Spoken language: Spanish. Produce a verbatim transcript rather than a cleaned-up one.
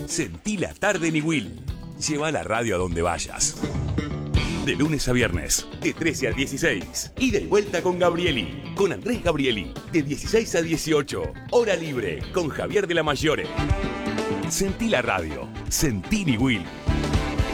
Sentí la tarde en Will. Lleva la radio a donde vayas. De lunes a viernes, de trece a dieciséis. Ida y vuelta con Gabrieli. Con Andrés Gabrieli. De dieciséis a dieciocho. Hora libre con Javier de la Mayore. Sentí la radio. Sentí Will.